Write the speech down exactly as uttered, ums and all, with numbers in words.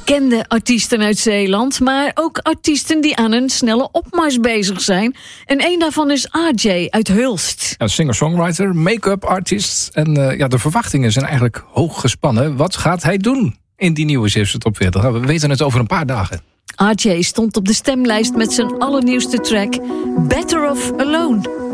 bekende artiesten uit Zeeland, maar ook artiesten die aan een snelle opmars bezig zijn. En één daarvan is R J uit Hulst. Ja, singer-songwriter, make-up artist. En uh, ja, de verwachtingen zijn eigenlijk hoog gespannen. Wat gaat hij doen in die nieuwe Zeeuwse Top veertig? We weten het over een paar dagen. R J stond op de stemlijst met zijn allernieuwste track Better Off Alone.